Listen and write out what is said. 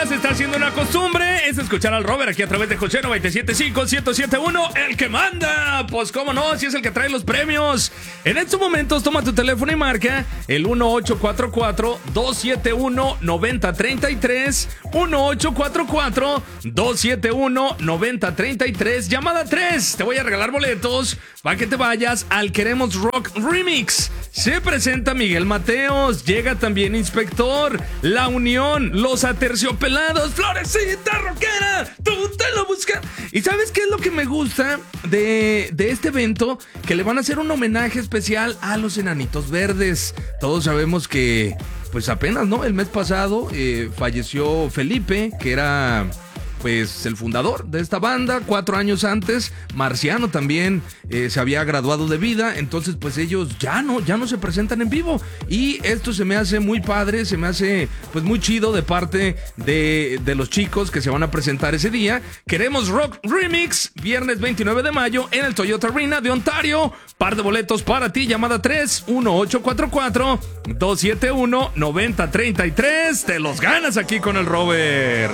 ya se está haciendo una costumbre, es escuchar al Robert aquí a través de Jochero 97.5-1071, el que manda. Pues cómo no, si es el que trae los premios. En estos momentos toma tu teléfono y marca el 1844-271-9033, 1844-271-9033, llamada 3. Te voy a regalar boletos para que te vayas al Queremos Rock Remix. Se presenta Miguel Mateos, llega también Inspector, La Unión, Los Aterciopelados, Florecita Rockera, tú te lo buscas. ¿Y sabes qué es lo que me gusta de este evento? Que le van a hacer un homenaje especial a los Enanitos Verdes. Todos sabemos que, pues apenas, ¿no? El mes pasado falleció Felipe, que era pues el fundador de esta banda. 4 años antes, Marciano también se había graduado de vida. Entonces pues ellos ya no se presentan en vivo. Y esto se me hace muy padre, se me hace pues muy chido de parte de los chicos que se van a presentar ese día. Queremos Rock Remix, viernes 29 de mayo en el Toyota Arena de Ontario. Par de boletos para ti, llamada 3, 1844-271-9033. Te los ganas aquí con el Robert.